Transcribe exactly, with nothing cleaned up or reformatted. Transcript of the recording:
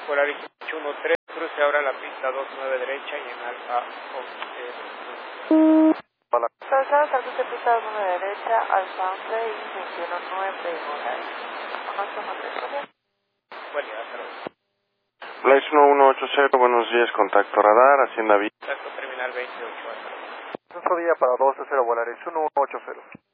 Polaris ocho uno tres, cruce ahora la pista dos nueve derecha y en alfa once. Hola. Entonces, al cruce pista dos nueve derecha, alfa once y veintiuno nueve Polaris. Conozco una persona. Buen día, hasta luego. Polaris uno uno ocho cero, buenos días, contacto radar, Hacienda Villa. Contacto terminal veintiocho, hasta luego. Un día para dos cero Polaris uno uno ocho cero.